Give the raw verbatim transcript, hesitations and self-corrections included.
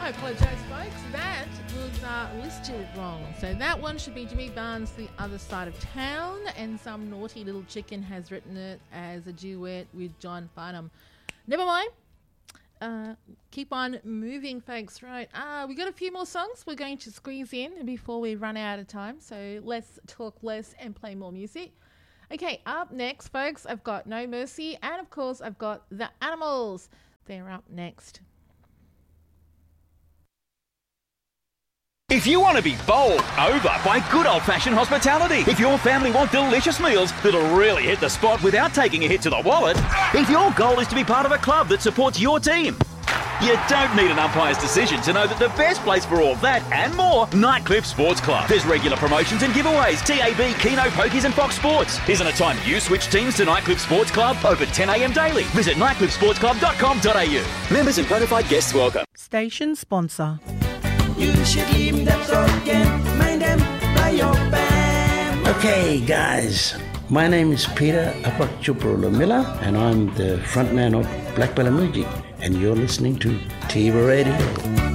I apologise, folks. That was uh, listed wrong. So that one should be Jimmy Barnes, The Other Side of Town, and some naughty little chicken has written it as a duet with John Farnham. Never mind. Uh, keep on moving, folks. Right. Uh, we got a few more songs we're going to squeeze in before we run out of time. So let's talk less and play more music. Okay, up next, folks, I've got No Mercy, and of course, I've got The Animals. They're up next. If you want to be bowled over by good old-fashioned hospitality, if your family want delicious meals that'll really hit the spot without taking a hit to the wallet, if your goal is to be part of a club that supports your team, you don't need an umpire's decision to know that the best place for all that and more, Nightcliff Sports Club. There's regular promotions and giveaways, T A B, Keno, Pokies and Fox Sports. Isn't it time you switch teams to Nightcliff Sports Club? Open ten a.m. daily. Visit nightcliff sports club dot com dot a u. Members and bona fide guests welcome. Station sponsor. You should leave them talking, mind them by your band. Okay, guys, my name is Peter Apakchuprula Miller, and I'm the frontman of Black Bella Music, and you're listening to Tiva Radio.